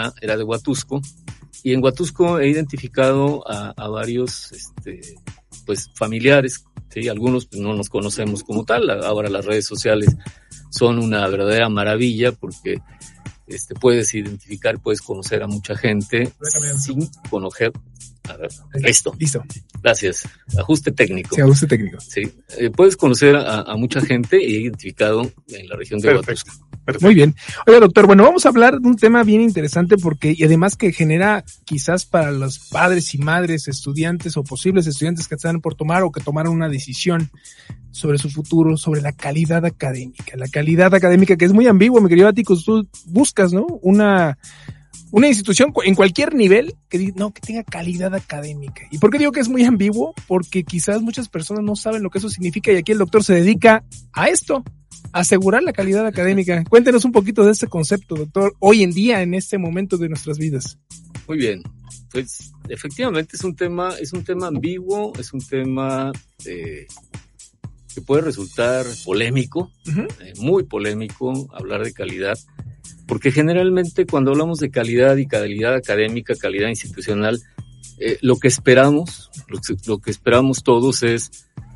era de Huatusco, y en Huatusco he identificado a varios pues familiares, ¿sí? Algunos pues, no nos conocemos como tal. Ahora las redes sociales son una verdadera maravilla porque puedes identificar, puedes conocer a mucha gente sin conocer. A ver, listo. Gracias. Ajuste técnico. Sí, ajuste técnico. Sí. Puedes conocer a mucha gente y he identificado en la región de Huatusco. Perfecto. Muy bien. Oiga, doctor, bueno, vamos a hablar de un tema bien interesante y además que genera quizás para los padres y madres, estudiantes o posibles estudiantes que están por tomar o que tomaron una decisión sobre su futuro, sobre la calidad académica. La calidad académica que es muy ambigua, mi querido Áticos, tú buscas, ¿no? Una institución en cualquier nivel que tenga calidad académica. ¿Y por qué digo que es muy ambiguo? Porque quizás muchas personas no saben lo que eso significa y aquí el doctor se dedica a esto, a asegurar la calidad académica. Cuéntenos un poquito de este concepto, doctor, hoy en día, en este momento de nuestras vidas. Muy bien. Pues efectivamente es un tema ambiguo, es un tema que puede resultar polémico, muy polémico hablar de calidad. Porque generalmente cuando hablamos de calidad y calidad académica, calidad institucional, lo que esperamos todos es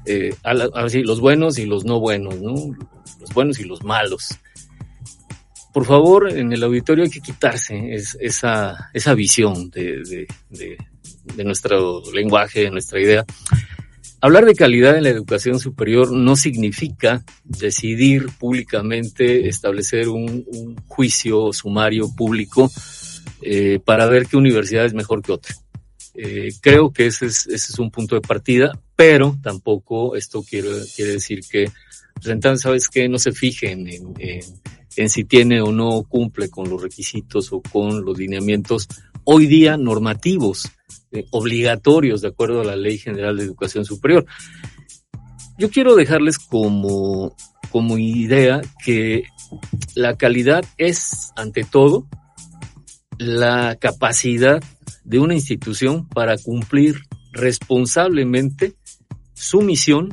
así, los buenos y los no buenos, ¿no? Los buenos y los malos. Por favor, en el auditorio hay que quitarse esa visión de nuestro lenguaje, de nuestra idea. Hablar de calidad en la educación superior no significa decidir públicamente, establecer un juicio sumario público para ver qué universidad es mejor que otra. Creo que ese es un punto de partida, pero tampoco esto quiere decir que, pues entonces, ¿sabes qué? No se fijen en si tiene o no cumple con los requisitos o con los lineamientos hoy día normativos, obligatorios de acuerdo a la Ley General de Educación Superior. Yo quiero dejarles como idea que la calidad es, ante todo, la capacidad de una institución para cumplir responsablemente su misión,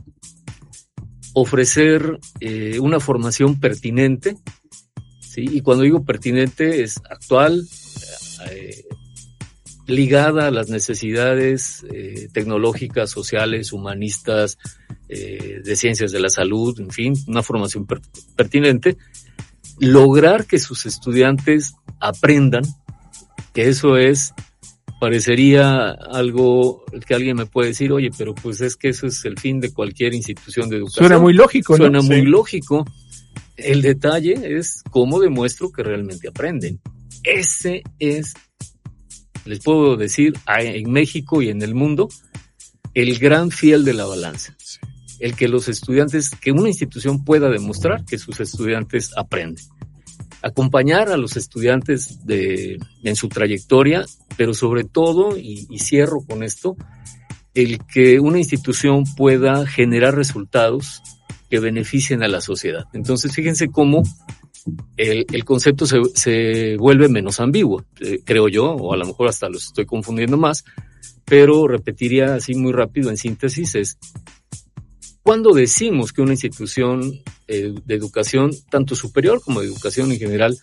ofrecer una formación pertinente, ¿sí? Y cuando digo pertinente es actual, ligada a las necesidades tecnológicas, sociales, humanistas, de ciencias de la salud, en fin, una formación pertinente, lograr que sus estudiantes aprendan, que eso parecería algo que alguien me puede decir, oye, pero pues es que eso es el fin de cualquier institución de educación. Suena muy lógico, ¿no? Suena muy lógico. El detalle es cómo demuestro que realmente aprenden. Ese es, les puedo decir, en México y en el mundo, el gran fiel de la balanza. Sí. El que que una institución pueda demostrar que sus estudiantes aprenden. Acompañar a los estudiantes en su trayectoria, pero sobre todo, y cierro con esto, el que una institución pueda generar resultados que beneficien a la sociedad. Entonces, fíjense cómo el concepto se vuelve menos ambiguo, creo yo, o a lo mejor hasta los estoy confundiendo más, pero repetiría así muy rápido en síntesis cuando decimos que una institución de educación, tanto superior como de educación en general,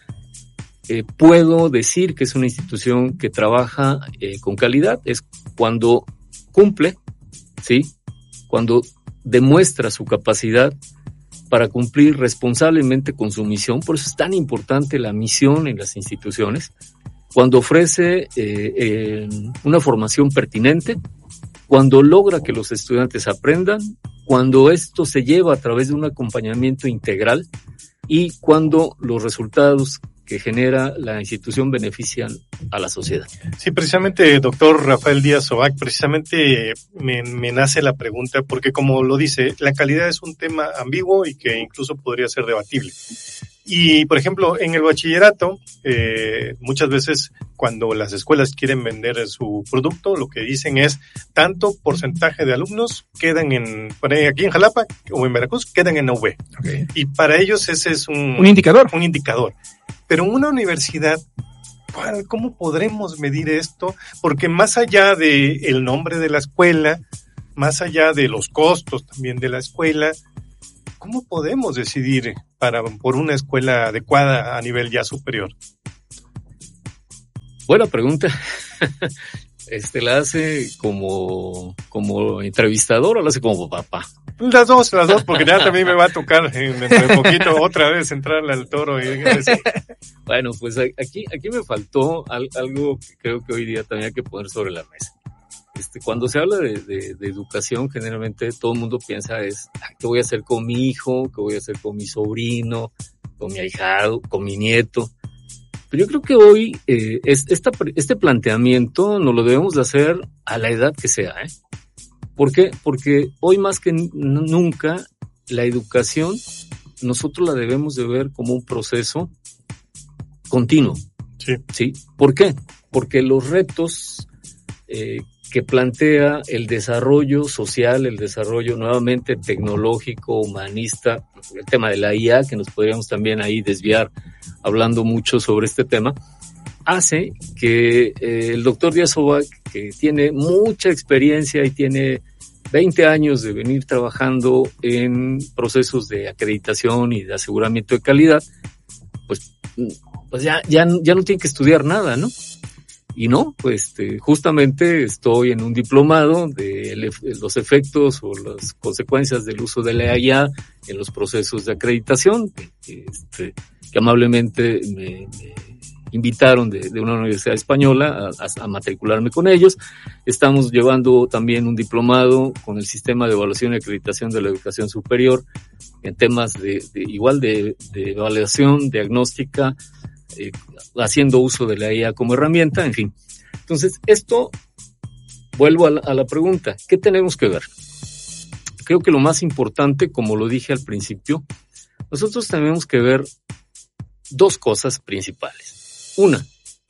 puedo decir que es una institución que trabaja con calidad, es cuando cumple, ¿sí? Cuando demuestra su capacidad para cumplir responsablemente con su misión. Por eso es tan importante la misión en las instituciones, cuando ofrece una formación pertinente, cuando logra que los estudiantes aprendan, cuando esto se lleva a través de un acompañamiento integral y cuando los resultados que genera la institución benefician a la sociedad. Sí, precisamente, doctor Rafael Díaz Ovac, precisamente me nace la pregunta, porque como lo dice, la calidad es un tema ambiguo y que incluso podría ser debatible. Y, por ejemplo, en el bachillerato, muchas veces cuando las escuelas quieren vender su producto, lo que dicen es tanto porcentaje de alumnos quedan aquí en Jalapa o en Veracruz, quedan en UV. Okay. Y para ellos ese es un indicador. Un indicador. Pero en una universidad, ¿cómo podremos medir esto? Porque más allá del nombre de la escuela, más allá de los costos también de la escuela, ¿cómo podemos decidir por una escuela adecuada a nivel ya superior? Buena pregunta. ¿La hace como entrevistador o la hace como papá? Las dos, porque ya también me va a tocar dentro de poquito otra vez entrarle al toro. Bueno, pues aquí me faltó algo que creo que hoy día también hay que poner sobre la mesa. Cuando se habla de educación, generalmente todo el mundo piensa ¿qué voy a hacer con mi hijo? ¿Qué voy a hacer con mi sobrino? ¿Con mi ahijado? ¿Con mi nieto? Pero yo creo que hoy este planteamiento nos lo debemos de hacer a la edad que sea, ¿eh? ¿Por qué? Porque hoy más que nunca la educación nosotros la debemos de ver como un proceso continuo. Sí. ¿Sí? ¿Por qué? Porque los retos que plantea el desarrollo social, el desarrollo nuevamente tecnológico, humanista, el tema de la IA, que nos podríamos también ahí desviar hablando mucho sobre este tema, hace que el doctor Díaz Obac, que tiene mucha experiencia y tiene 20 años de venir trabajando en procesos de acreditación y de aseguramiento de calidad, pues ya no tiene que estudiar nada, ¿no? Y no, pues justamente estoy en un diplomado de los efectos o las consecuencias del uso de la IA en los procesos de acreditación, que amablemente me invitaron de una universidad española a matricularme con ellos. Estamos llevando también un diplomado con el sistema de evaluación y acreditación de la educación superior en temas de evaluación diagnóstica, haciendo uso de la IA como herramienta, en fin. Entonces, vuelvo a la pregunta, ¿qué tenemos que ver? Creo que lo más importante, como lo dije al principio, nosotros tenemos que ver dos cosas principales. Una,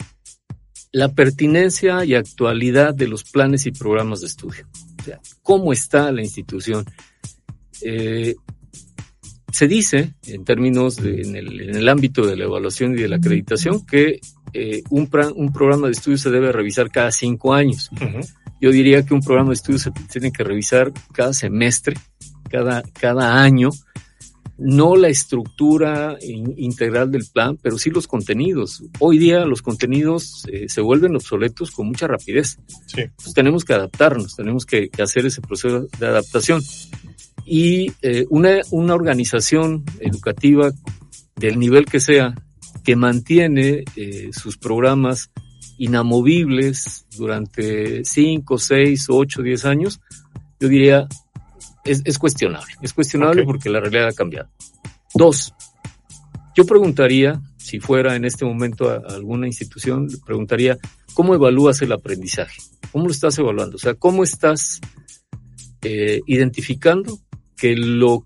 la pertinencia y actualidad de los planes y programas de estudio. O sea, ¿cómo está la institución? Se dice, en términos en el ámbito de la evaluación y de la acreditación, que un programa de estudio se debe revisar cada 5 años. Uh-huh. Yo diría que un programa de estudio se tiene que revisar cada semestre, cada año, no la estructura integral del plan, pero sí los contenidos. Hoy día los contenidos se vuelven obsoletos con mucha rapidez. Sí. Entonces tenemos que adaptarnos, tenemos que hacer ese proceso de adaptación. Y una organización educativa del nivel que sea, que mantiene sus programas inamovibles durante 5, 6, 8, 10 años, yo diría es cuestionable. Es cuestionable okay, porque la realidad ha cambiado. 2, yo preguntaría, si fuera en este momento a alguna institución, le preguntaría, ¿cómo evalúas el aprendizaje? ¿Cómo lo estás evaluando? O sea, ¿cómo estás identificando que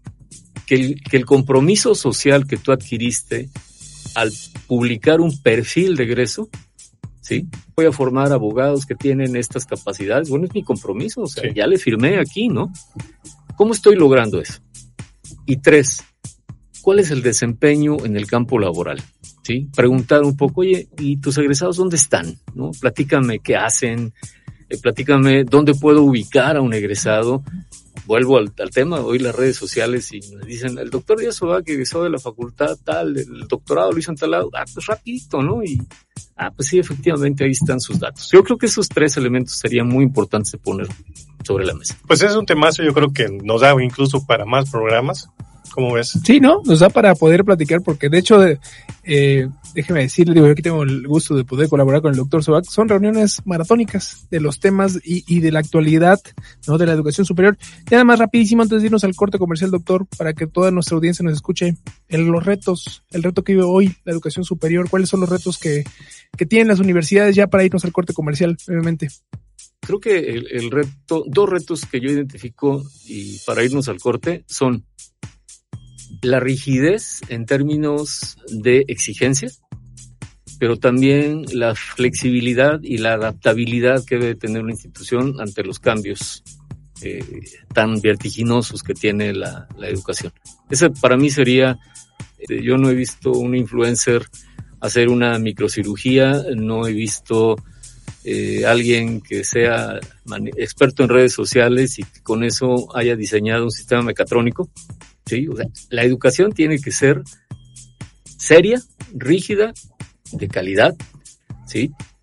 el compromiso social que tú adquiriste al publicar un perfil de egreso, ¿sí? Voy a formar abogados que tienen estas capacidades. Bueno, es mi compromiso, o sea, sí, ya le firmé aquí, ¿no? ¿Cómo estoy logrando eso? Y 3, ¿cuál es el desempeño en el campo laboral? ¿Sí? Preguntar un poco, oye, ¿y tus egresados dónde están? ¿No? Platícame qué hacen, platícame dónde puedo ubicar a un egresado. Vuelvo al tema, hoy las redes sociales y me dicen, el doctor Díaz Obac que egresó de la facultad tal, el doctorado lo hizo en tal lado, pues rapidito, ¿no? Y, pues sí, efectivamente ahí están sus datos. Yo creo que esos 3 elementos serían muy importantes de poner sobre la mesa. Pues es un temazo, yo creo que nos da incluso para más programas. ¿Cómo ves? Sí, ¿no? Nos da para poder platicar porque de hecho, déjeme decirle, yo aquí tengo el gusto de poder colaborar con el doctor Obac, son reuniones maratónicas de los temas y de la actualidad, ¿no? De la educación superior. Ya nada más rapidísimo antes de irnos al corte comercial, doctor, para que toda nuestra audiencia nos escuche, los retos, el reto que vive hoy la educación superior, ¿cuáles son los retos que tienen las universidades ya para irnos al corte comercial brevemente? Creo que el reto, 2 retos que yo identifico y para irnos al corte son la rigidez en términos de exigencia, pero también la flexibilidad y la adaptabilidad que debe tener una institución ante los cambios tan vertiginosos que tiene la educación. Ese para mí sería, yo no he visto un influencer hacer una microcirugía, no he visto alguien que sea experto en redes sociales y que con eso haya diseñado un sistema mecatrónico. Sí, o sea, la educación tiene que ser seria, rígida, de calidad, ¿sí?